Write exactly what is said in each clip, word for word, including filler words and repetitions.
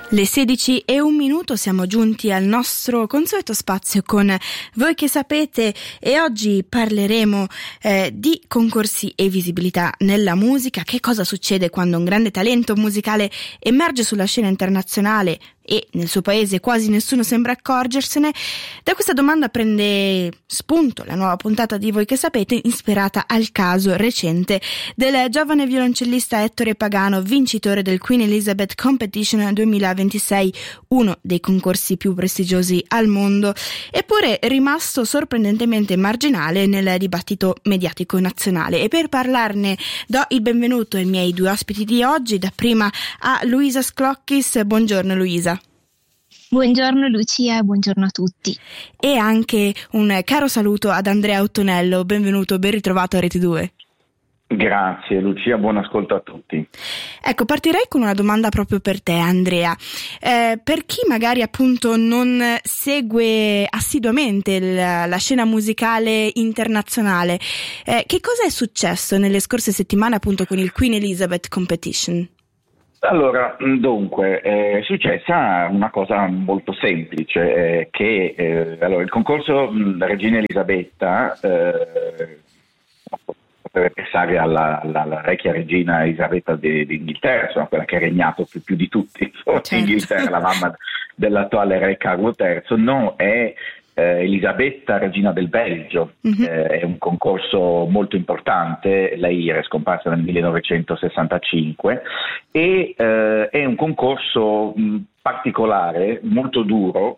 Le sedici e un minuto siamo giunti al nostro consueto spazio con Voi che sapete e oggi parleremo eh, di concorsi e visibilità nella musica. Che cosa succede quando un grande talento musicale emerge sulla scena internazionale e nel suo paese quasi nessuno sembra accorgersene? Da questa domanda prende spunto la nuova puntata di Voi che sapete, ispirata al caso recente del giovane violoncellista Ettore Pagano, vincitore del Queen Elizabeth Competition duemilaventisei, uno dei concorsi più prestigiosi al mondo, eppure rimasto sorprendentemente marginale nel dibattito mediatico nazionale. E per parlarne do il benvenuto ai miei due ospiti di oggi, dapprima a Luisa Scloccchis. Buongiorno Luisa. Buongiorno Lucia e buongiorno a tutti. E anche un caro saluto ad Andrea Ottonello. Benvenuto, ben ritrovato a Rete due. Grazie Lucia, buon ascolto a tutti. Ecco, partirei con una domanda proprio per te Andrea. Eh, per chi magari appunto non segue assiduamente la, la scena musicale internazionale, eh, che cosa è successo nelle scorse settimane appunto con il Queen Elizabeth Competition? Allora, dunque, è successa una cosa molto semplice, eh, che eh, allora, il concorso Regina Elisabetta, eh, potrebbe pensare alla, alla, alla vecchia regina Elisabetta d'Inghilterra, insomma, quella che ha regnato più, più di tutti, certo. In Inghilterra, la mamma dell'attuale re Carlo terzo, no, è eh, Elisabetta, regina del Belgio, mm-hmm. eh, è un concorso molto importante, lei era scomparsa nel millenovecentosessantacinque e eh, è un concorso mh, particolare, molto duro,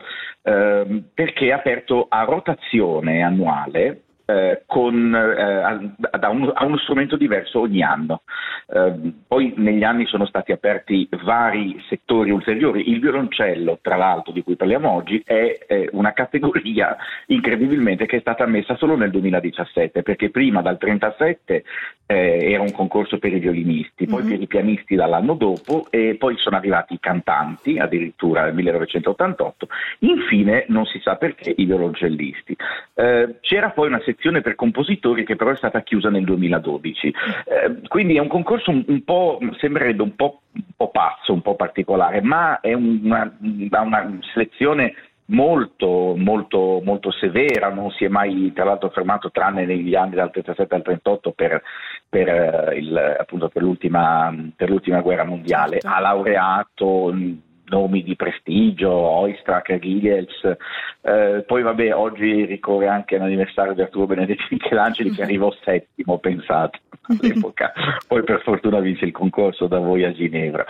eh, perché è aperto a rotazione annuale, Eh, con, eh, da uno, a uno strumento diverso ogni anno. Eh, poi negli anni sono stati aperti vari settori ulteriori. Il violoncello, tra l'altro, di cui parliamo oggi, è, è una categoria incredibilmente che è stata messa solo nel duemiladiciassette, perché prima dal trentasette eh, era un concorso per i violinisti, poi mm-hmm. per i pianisti dall'anno dopo e poi sono arrivati i cantanti addirittura nel millenovecentottantotto, infine non si sa perché i violoncellisti. Eh, c'era poi una sezione per compositori che però è stata chiusa nel duemiladodici, eh, quindi è un concorso un, un po', sembrerebbe un po', un po' pazzo, un po' particolare, ma è una, una selezione molto molto molto severa, non si è mai tra l'altro fermato tranne negli anni dal trentasette al trentotto per, per, il, appunto per, l'ultima, per l'ultima guerra mondiale. Ha laureato nomi di prestigio, Oistrakh, Giegels, eh, poi vabbè oggi ricorre anche l'anniversario di Arturo Benedetti Michelangeli che arrivò settimo, pensate, all'epoca, poi per fortuna vince il concorso da voi a Ginevra.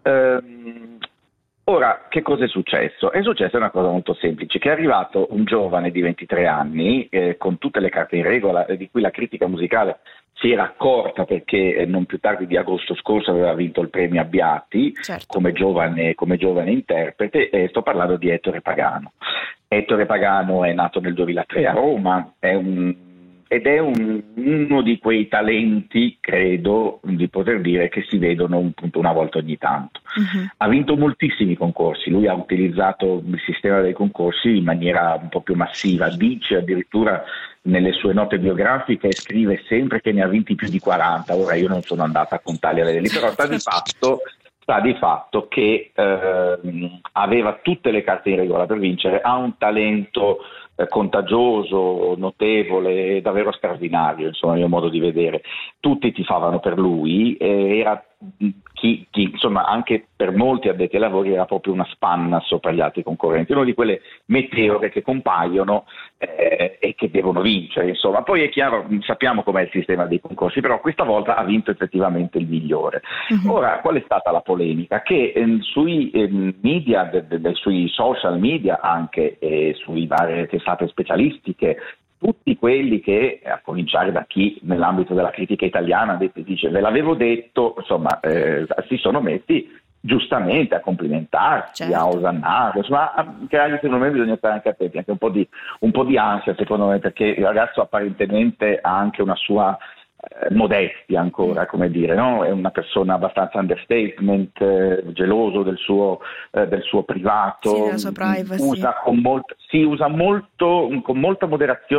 Ehm, Ora, che cosa è successo? È successa una cosa molto semplice, che è arrivato un giovane di ventitré anni, eh, con tutte le carte in regola, eh, di cui la critica musicale si era accorta perché eh, non più tardi di agosto scorso aveva vinto il premio Abbiati, certo. come, giovane, come giovane interprete, e sto parlando di Ettore Pagano. Ettore Pagano è nato nel duemilatré a Roma, è un ed è un, uno di quei talenti, credo di poter dire, che si vedono un, una volta ogni tanto. Uh-huh. Ha vinto moltissimi concorsi, lui ha utilizzato il sistema dei concorsi in maniera un po' più massiva, dice addirittura nelle sue note biografiche, scrive sempre che ne ha vinti più di quaranta, ora io non sono andata a contarli a vederli, però sta di fatto... sta di fatto che eh, aveva tutte le carte in regola per vincere, ha un talento eh, contagioso, notevole, davvero straordinario, insomma, a mio modo di vedere. Tutti tifavano per lui, eh, era chi, chi, insomma, anche per molti addetti ai lavori era proprio una spanna sopra gli altri concorrenti, una di quelle meteore che compaiono eh, e che devono vincere, insomma. Poi è chiaro, sappiamo com'è il sistema dei concorsi, però questa volta ha vinto effettivamente il migliore. Uh-huh. Ora, qual è stata la polemica? Che eh, sui eh, media, de, de, de, sui social media anche, e sui varie testate specialistiche, tutti quelli che, a cominciare da chi nell'ambito della critica italiana dice ve l'avevo detto, insomma, eh, si sono messi giustamente a complimentarsi, certo. a osannare, insomma, a creare, secondo me bisogna stare anche attenti, anche un po' di, un po' di ansia secondo me, perché il ragazzo apparentemente ha anche una sua eh, modestia ancora, come dire, no? È una persona abbastanza understatement, eh, geloso del suo, eh, del suo privato, sì, della sua privacy. usa con molt- si usa molto, con molta moderazione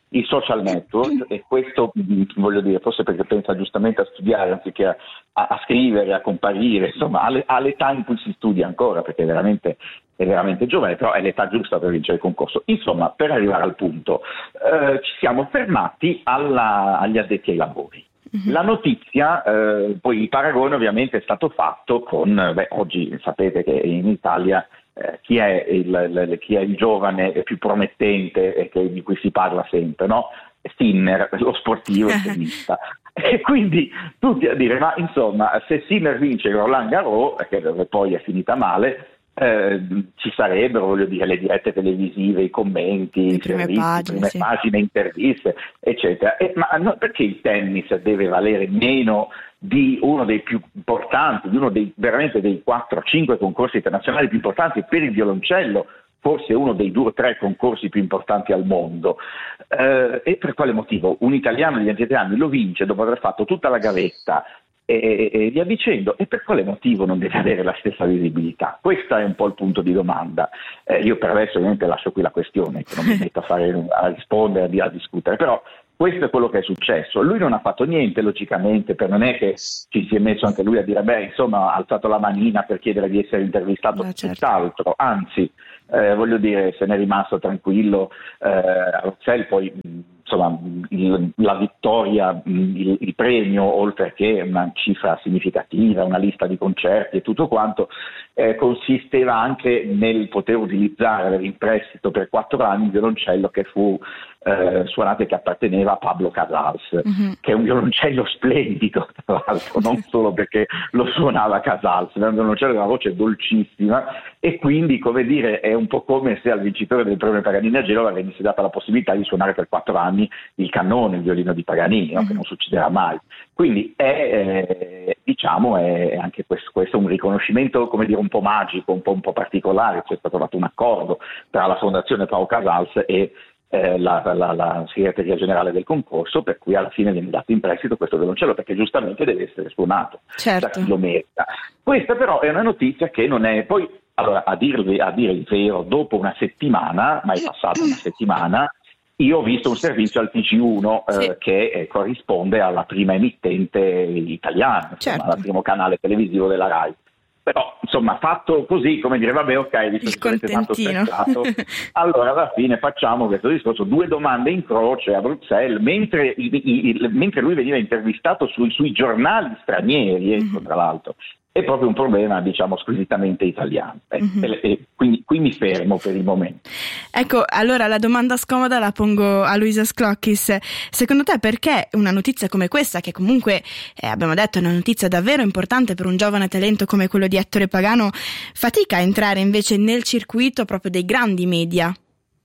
i social network, e questo voglio dire, forse perché pensa giustamente a studiare anziché a, a scrivere, a comparire, insomma all'età in cui si studia ancora, perché è veramente, è veramente giovane, però è l'età giusta per vincere il concorso. Insomma, per arrivare al punto, eh, ci siamo fermati alla, agli addetti ai lavori. La notizia, eh, poi il paragone ovviamente è stato fatto con, beh, oggi sapete che in Italia eh, chi, è il, il, chi è il giovane più promettente e che, di cui si parla sempre, no? Sinner, lo sportivo, il tennista. E quindi tutti a dire, ma insomma, se Sinner vince Roland Garros, che poi è finita male, Eh, ci sarebbero, voglio dire, le dirette televisive, i commenti, le i prime servizi, pagine, prime sì. pagine, interviste, eccetera. E, ma no, perché il tennis deve valere meno di uno dei più importanti, di uno dei veramente dei quattro cinque concorsi internazionali più importanti per il violoncello, forse uno dei due o tre concorsi più importanti al mondo? Eh, e per quale motivo? Un italiano di ventidue anni lo vince dopo aver fatto tutta la gavetta e, e via dicendo, e per quale motivo non deve avere la stessa visibilità? Questo è un po' il punto di domanda. Eh, io per adesso ovviamente lascio qui la questione, che non mi metto a, fare, a rispondere, a discutere, però questo è quello che è successo. Lui non ha fatto niente, logicamente, per non è che ci si è messo anche lui a dire, beh, insomma, ha alzato la manina per chiedere di essere intervistato, no, certo. tutt'altro, anzi, eh, voglio dire, se n'è rimasto tranquillo eh, a Bruxelles, poi insomma il, la vittoria, il, il premio, oltre che una cifra significativa, una lista di concerti e tutto quanto, eh, consisteva anche nel poter utilizzare in prestito per quattro anni il violoncello che fu eh, suonato e che apparteneva a Pablo Casals, mm-hmm. che è un violoncello splendido, tra l'altro, non solo perché lo suonava Casals, è un violoncello di una voce dolcissima, e quindi, come dire, è un po' come se al vincitore del premio Paganini a Genova venisse data la possibilità di suonare per quattro anni il cannone, il violino di Paganini, no? Mm-hmm. Che non succederà mai. Quindi è, eh, diciamo, è anche questo, questo è un riconoscimento, come dire, un po' magico, un po', un po' particolare. C'è stato fatto un accordo tra la Fondazione Pau Casals e eh, la, la, la segreteria generale del concorso, per cui alla fine viene dato in prestito questo violoncello, perché giustamente deve essere suonato, certo, da chi lo merita. Questa però è una notizia che non è... Poi, allora, a dirvi, a dire il vero, dopo una settimana, ma è passata una settimana, io ho visto un servizio al T G uno eh, sì. che eh, corrisponde alla prima emittente italiana, certo. insomma, al primo canale televisivo della Rai. Però, insomma, fatto così, come dire, vabbè, ok, visto che avete tanto stressato, allora alla fine facciamo questo discorso, due domande in croce a Bruxelles, mentre, i, i, i, mentre lui veniva intervistato sui, sui giornali stranieri, ecco, mm-hmm. tra l'altro. È proprio un problema, diciamo, squisitamente italiano. Eh, mm-hmm. e, e quindi qui mi fermo per il momento. Ecco, allora la domanda scomoda la pongo a Luisa Sclockis. Secondo te perché una notizia come questa, che comunque eh, abbiamo detto è una notizia davvero importante per un giovane talento come quello di Ettore Pagano, fatica a entrare invece nel circuito proprio dei grandi media?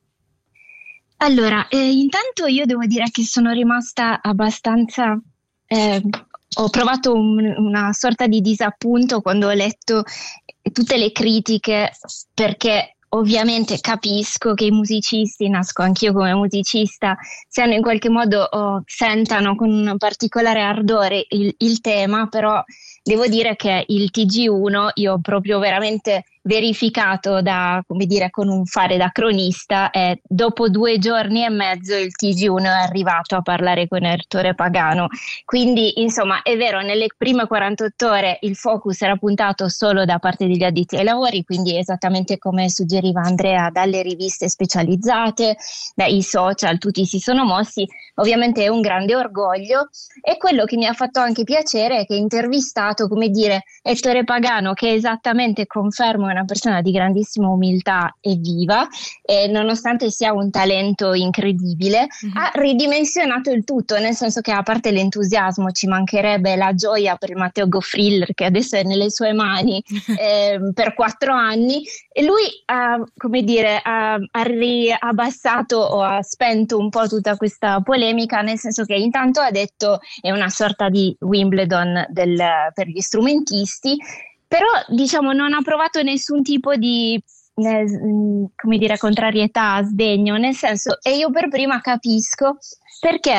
Allora, eh, intanto io devo dire che sono rimasta abbastanza... Eh, ho provato un, una sorta di disappunto quando ho letto tutte le critiche, perché ovviamente capisco che i musicisti, nasco anch'io come musicista, siano in qualche modo oh, sentano con un particolare ardore il, il tema, però devo dire che il T G uno io ho proprio veramente verificato da, come dire, con un fare da cronista, e dopo due giorni e mezzo il T G uno è arrivato a parlare con Ettore Pagano. Quindi, insomma, è vero, nelle prime quarantotto ore il focus era puntato solo da parte degli addetti ai lavori, quindi esattamente come suggeriva Andrea, dalle riviste specializzate, dai social, tutti si sono mossi. Ovviamente è un grande orgoglio, e quello che mi ha fatto anche piacere è che intervistato, come dire, Ettore Pagano, che esattamente confermo è una persona di grandissima umiltà e viva, e nonostante sia un talento incredibile, mm-hmm. ha ridimensionato il tutto, nel senso che a parte l'entusiasmo ci mancherebbe la gioia per il Matteo Goffriller, che adesso è nelle sue mani eh, per quattro anni, e lui ha, come dire, ha, ha riabbassato o ha spento un po' tutta questa polemica, nel senso che intanto ha detto è una sorta di Wimbledon del, per gli strumentisti, però diciamo non ha provato nessun tipo di eh, come dire contrarietà, sdegno, nel senso, e io per prima capisco perché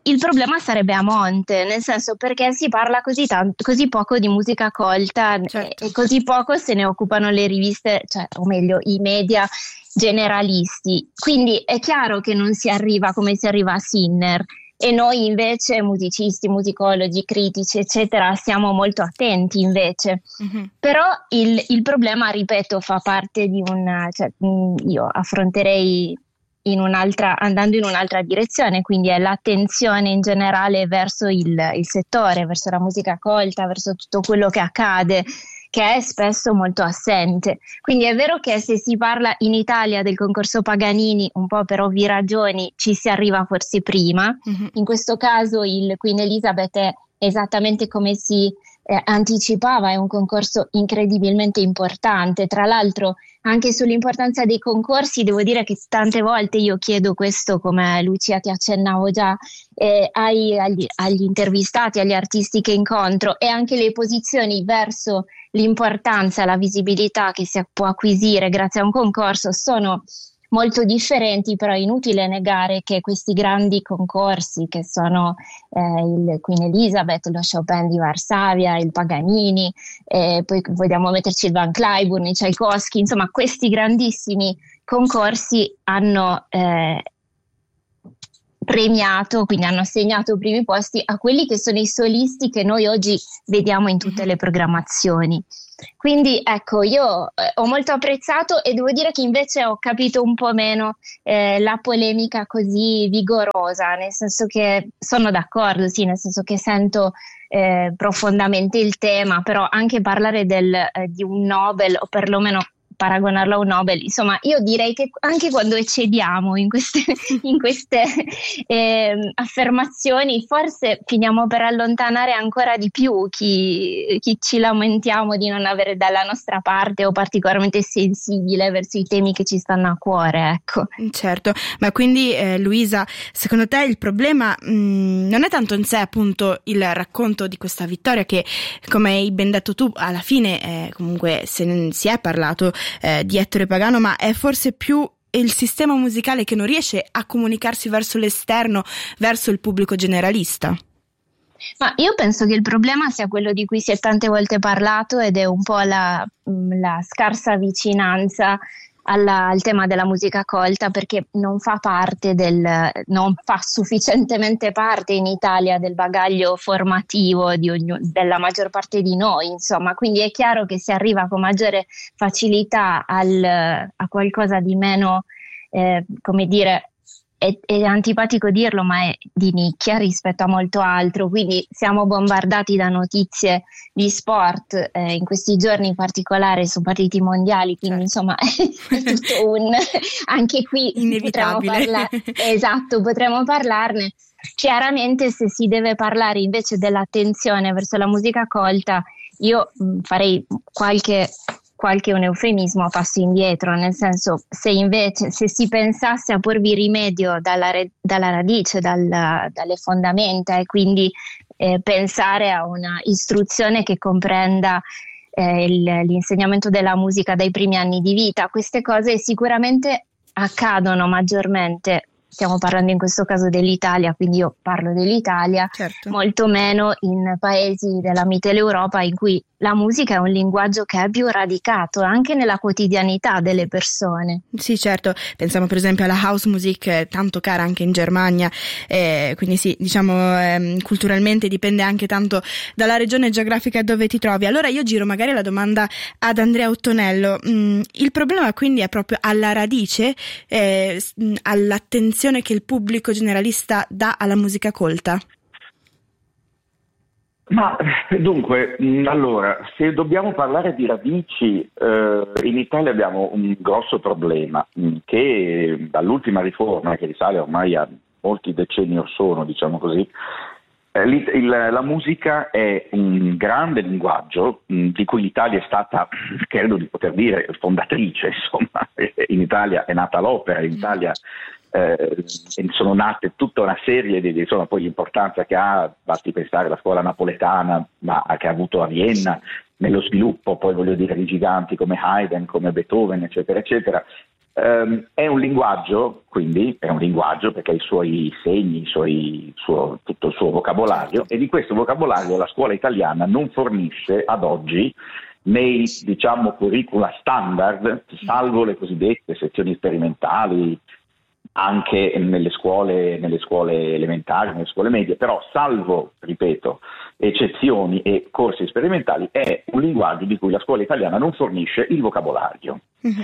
il problema sarebbe a monte, nel senso, perché si parla così tanto, così poco di musica colta, certo. e, e così poco se ne occupano le riviste, cioè, o meglio i media generalisti. Quindi è chiaro che non si arriva come si arriva a Sinner, e noi invece musicisti, musicologi, critici eccetera siamo molto attenti invece. Mm-hmm. Però il, il problema, ripeto, fa parte di un, cioè, io affronterei in un'altra, andando in un'altra direzione, quindi è l'attenzione in generale verso il, il settore, verso la musica colta, verso tutto quello che accade, che è spesso molto assente. Quindi è vero che se si parla in Italia del concorso Paganini, un po' per ovvie ragioni, ci si arriva forse prima. Mm-hmm. In questo caso il Queen Elizabeth è esattamente come si eh, anticipava, è un concorso incredibilmente importante. Tra l'altro anche sull'importanza dei concorsi devo dire che tante volte io chiedo questo, come Lucia ti accennavo già, eh, ai, agli, agli intervistati, agli artisti che incontro, e anche le posizioni verso l'importanza, la visibilità che si può acquisire grazie a un concorso sono molto differenti, però è inutile negare che questi grandi concorsi che sono eh, il Queen Elizabeth, lo Chopin di Varsavia, il Paganini, eh, poi vogliamo metterci il Van Cliburn, il Tchaikovsky, insomma questi grandissimi concorsi hanno eh, premiato, quindi hanno assegnato i primi posti a quelli che sono i solisti che noi oggi vediamo in tutte le programmazioni. Quindi ecco, io eh, ho molto apprezzato, e devo dire che invece ho capito un po' meno eh, la polemica così vigorosa, nel senso che sono d'accordo, sì, nel senso che sento eh, profondamente il tema, però anche parlare del, eh, di un Nobel, o perlomeno paragonarlo a un Nobel, insomma io direi che anche quando eccediamo in queste, in queste eh, affermazioni forse finiamo per allontanare ancora di più chi, chi ci lamentiamo di non avere dalla nostra parte o particolarmente sensibile verso i temi che ci stanno a cuore, ecco. Certo, ma quindi eh, Luisa, secondo te il problema mh, non è tanto in sé appunto il racconto di questa vittoria, che come hai ben detto tu alla fine eh, comunque se ne si è parlato Eh, di Ettore Pagano, ma è forse più il sistema musicale che non riesce a comunicarsi verso l'esterno, verso il pubblico generalista? Ma io penso che il problema sia quello di cui si è tante volte parlato, ed è un po' la, la scarsa vicinanza alla, al tema della musica colta, perché non fa parte del, non fa sufficientemente parte in Italia del bagaglio formativo di ogni, della maggior parte di noi, insomma, quindi è chiaro che si arriva con maggiore facilità al, a qualcosa di meno, eh, come dire, È, è antipatico dirlo, ma è di nicchia rispetto a molto altro, quindi siamo bombardati da notizie di sport, eh, in questi giorni in particolare sono partiti i mondiali, quindi certo. Insomma è tutto un anche qui inevitabile. Potremmo parla- esatto, potremmo parlarne. Chiaramente se si deve parlare invece dell'attenzione verso la musica colta, io mh, farei qualche qualche un eufemismo a passo indietro, nel senso, se invece se si pensasse a porvi rimedio dalla, re, dalla radice, dalla, dalle fondamenta, e quindi eh, pensare a una istruzione che comprenda eh, il, l'insegnamento della musica dai primi anni di vita, queste cose sicuramente accadono maggiormente. Stiamo parlando in questo caso dell'Italia, quindi io parlo dell'Italia, certo. Molto meno in paesi della Mitteleuropa, in cui la musica è un linguaggio che è più radicato anche nella quotidianità delle persone. Sì, certo, pensiamo per esempio alla house music, tanto cara anche in Germania, eh, quindi sì, diciamo eh, culturalmente dipende anche tanto dalla regione geografica dove ti trovi. Allora io giro magari la domanda ad Andrea Ottonello. Mm, il problema quindi è proprio alla radice, eh, all'attenzione che il pubblico generalista dà alla musica colta? Ma dunque, allora, se dobbiamo parlare di radici, eh, in Italia abbiamo un grosso problema che dall'ultima riforma, che risale ormai a molti decenni or sono, diciamo così, eh, il, il, la musica è un grande linguaggio mh, di cui l'Italia è stata, credo di poter dire, fondatrice, insomma, in Italia è nata l'opera, in Italia Eh, sono nate tutta una serie di, insomma, poi l'importanza che ha, basti pensare alla scuola napoletana, ma che ha avuto a Vienna nello sviluppo, poi voglio dire, di giganti come Haydn, come Beethoven, eccetera, eccetera. Um, è un linguaggio, quindi è un linguaggio perché ha i suoi segni, i suoi, suo, tutto il suo vocabolario, e di questo vocabolario la scuola italiana non fornisce ad oggi nei, diciamo, curricula standard, salvo le cosiddette sezioni sperimentali anche nelle scuole, nelle scuole elementari, nelle scuole medie, però salvo, ripeto, eccezioni e corsi sperimentali, è un linguaggio di cui la scuola italiana non fornisce il vocabolario. Mm-hmm.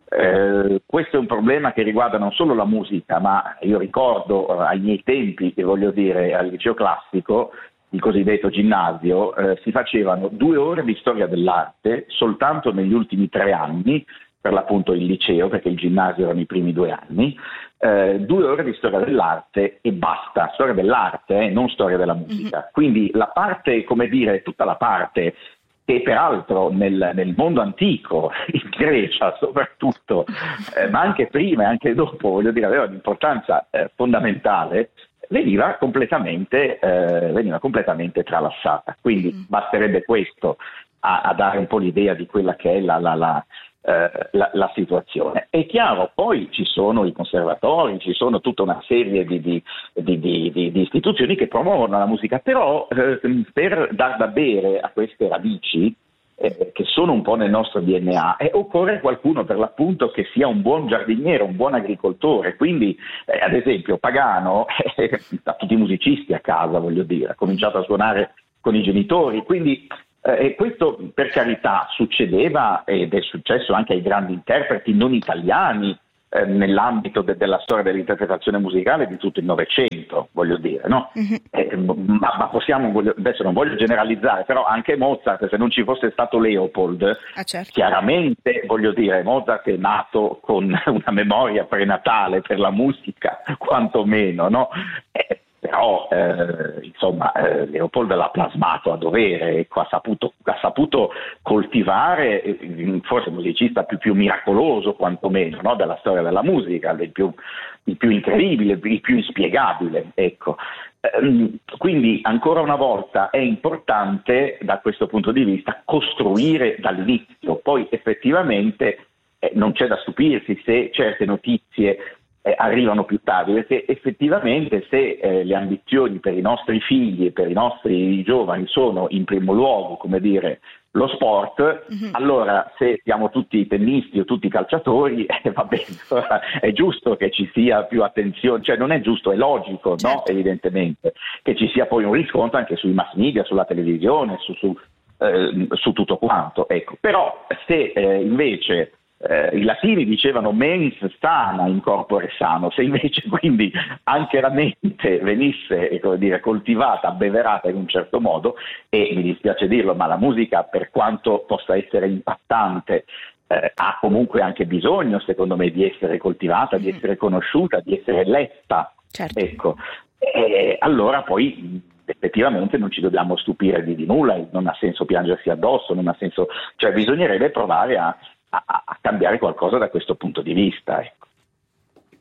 Eh, questo è un problema che riguarda non solo la musica, ma io ricordo eh, ai miei tempi, che voglio dire, al liceo classico, il cosiddetto ginnasio, eh, si facevano due ore di storia dell'arte soltanto negli ultimi tre anni, per l'appunto il liceo, perché il ginnasio erano i primi due anni, eh, due ore di storia dell'arte e basta, storia dell'arte, eh, non storia della musica. Mm-hmm. Quindi la parte, come dire, tutta la parte che peraltro nel, nel mondo antico, in Grecia soprattutto, eh, ma anche prima e anche dopo, voglio dire, aveva un'importanza eh, fondamentale, veniva completamente, eh, veniva completamente tralasciata. Quindi mm. basterebbe questo a, a dare un po' l'idea di quella che è la, la, la, eh, la, la situazione. È chiaro, poi ci sono i conservatori, ci sono tutta una serie di, di, di, di, di, di istituzioni che promuovono la musica, però eh, per dar da bere a queste radici, eh, che sono un po' nel nostro D N A, eh, occorre qualcuno per l'appunto che sia un buon giardiniere, un buon agricoltore. Quindi eh, ad esempio Pagano eh, ha tutti i musicisti a casa, voglio dire, ha cominciato a suonare con i genitori, quindi eh, questo per carità succedeva ed è successo anche ai grandi interpreti non italiani eh, nell'ambito de- della storia dell'interpretazione musicale di tutto il Novecento, voglio dire, no? Mm-hmm. Eh, ma, ma possiamo, voglio, adesso non voglio generalizzare, però anche Mozart, se non ci fosse stato Leopold, ah, certo. chiaramente, voglio dire, Mozart è nato con una memoria prenatale per la musica, quantomeno, no? Eh, Però eh, insomma eh, Leopold l'ha plasmato a dovere, ecco, ha saputo, ha saputo coltivare eh, forse il musicista più, più miracoloso quantomeno, no, della storia della musica, il più, il più incredibile, il più inspiegabile, ecco. Ehm, quindi ancora una volta è importante da questo punto di vista costruire dall'inizio, poi effettivamente eh, non c'è da stupirsi se certe notizie Eh, arrivano più tardi, perché effettivamente se eh, le ambizioni per i nostri figli e per i nostri giovani sono in primo luogo, come dire, lo sport, mm-hmm. allora se siamo tutti tennisti o tutti calciatori, eh, va bene, è giusto che ci sia più attenzione, cioè non è giusto, è logico, certo. no? Evidentemente, che ci sia poi un riscontro anche sui mass media, sulla televisione, su, su, eh, su tutto quanto, ecco. Però se eh, invece Eh, i latini dicevano mens sana in corpore sano, se invece quindi anche la mente venisse, come dire, coltivata, abbeverata in un certo modo, e mi dispiace dirlo, ma la musica, per quanto possa essere impattante, eh, ha comunque anche bisogno, secondo me, di essere coltivata, di essere conosciuta, di essere letta, certo. ecco. E allora poi effettivamente non ci dobbiamo stupire di, di nulla, non ha senso piangersi addosso, non ha senso, cioè bisognerebbe provare a A, a cambiare qualcosa da questo punto di vista, ecco.